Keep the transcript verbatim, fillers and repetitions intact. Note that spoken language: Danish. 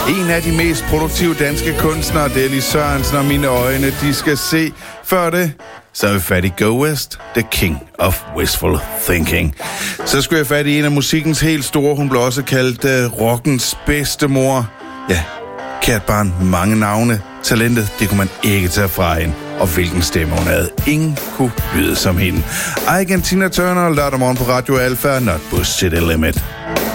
En af de mest produktive danske kunstnere, Deli Sørensen, og mine øjne, de skal se. Før det, så er vi fat i Go West, the king of wishful thinking. Så skulle jeg fat i en af musikkens helt store, hun blev også kaldt uh, rockens bedstemor. Ja, kært barn, mange navne. Talentet, det kunne man ikke tage fra hende. Og hvilken stemme hun havde. Ingen kunne lyde som hende. Argentina Turner, lørdag morgen på Radio Alfa, Not Push to the Limit.